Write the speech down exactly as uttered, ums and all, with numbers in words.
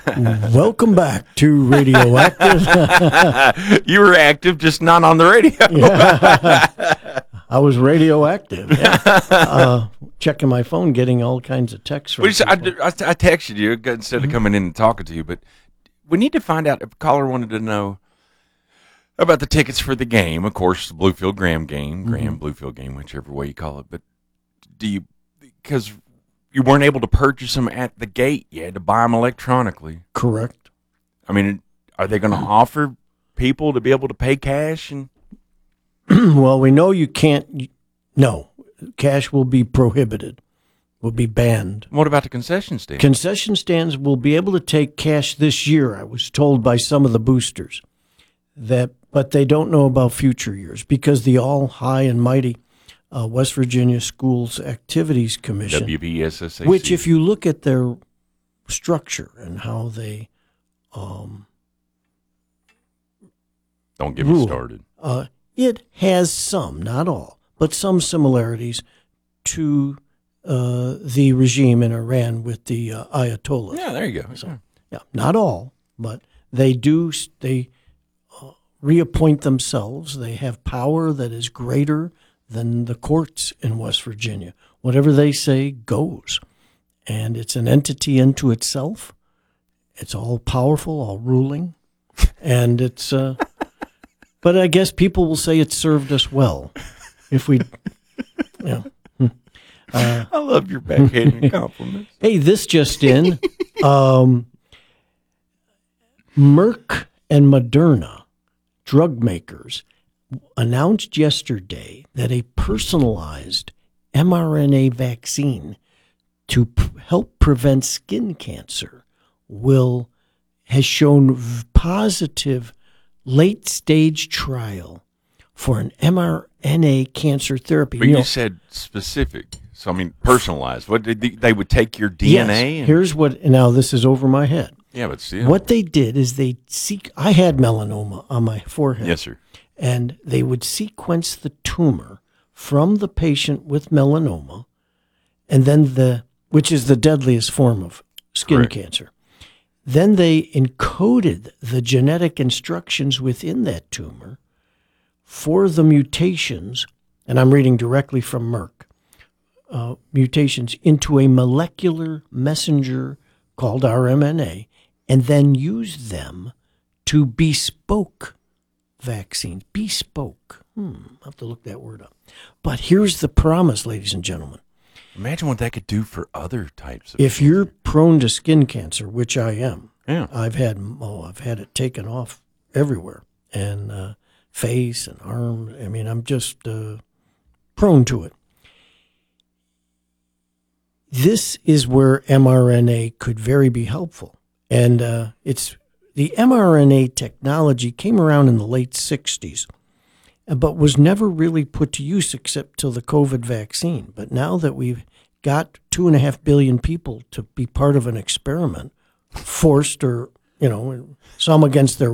Welcome back to Radioactive. You were active, just not on the radio. Yeah. I was radioactive. Yeah. Uh, checking my phone, getting all kinds of texts from We just, I, people. I, I texted you instead of coming in and talking to you, but we need to find out if a caller wanted to know about the tickets for the game. Of course, the Bluefield Graham game, Graham Bluefield game, whichever way you call it. But do you, because you weren't able to purchase them at the gate, you had to buy them electronically. Correct. I mean, are they going to offer people to be able to pay cash? And Well, we know you can't. No, cash will be prohibited, will be banned. what about the concession stand? Concession stands will be able to take cash this year, I was told by some of the boosters. That, but they don't know about future years because the all high and mighty uh, West Virginia Schools Activities Commission, W B S S A C. which if you look at their structure and how they um, Don't get rule. me started. Uh, it has some, not all, but some similarities to uh, the regime in Iran with the uh, Ayatollahs. Yeah, there you go. So, yeah, not all, but they do. They uh, reappoint themselves. They have power that is greater than the courts in West Virginia. Whatever they say goes, and it's an entity unto itself. It's all powerful, all ruling, and it's. Uh, but I guess people will say it served us well, if we. Yeah. Uh, I love your backhanded compliments. Hey, this just in. Um, Merck and Moderna, drug makers, announced yesterday that a personalized mRNA vaccine to p- help prevent skin cancer will has shown v- positive late-stage trial for an mRNA cancer therapy. But You you know, said specific, so I mean personalized. What did they, they would take your D N A? yes, and, here's what. Now this is over my head. yeah, but still. What they did is they seek. I had melanoma on my forehead. Yes, sir. And they would sequence the tumor from the patient with melanoma, and then the which is the deadliest form of skin Correct. cancer. Then they encoded the genetic instructions within that tumor for the mutations, and I'm reading directly from Merck, uh, mutations into a molecular messenger called R M N A, and then used them to bespoke vaccines. Bespoke. Hmm, I'll have to look that word up. But here's the promise, ladies and gentlemen. Imagine what that could do for other types of. If you're prone to skin cancer, which I am, Yeah. I've had oh, I've had it taken off everywhere, and uh, face and arm. I mean, I'm just uh, prone to it. This is where mRNA could very be helpful, and uh, it's the mRNA technology came around in the late sixties, but was never really put to use except till the COVID vaccine. But now that we've got two and a half billion people to be part of an experiment, forced or, you know, some against their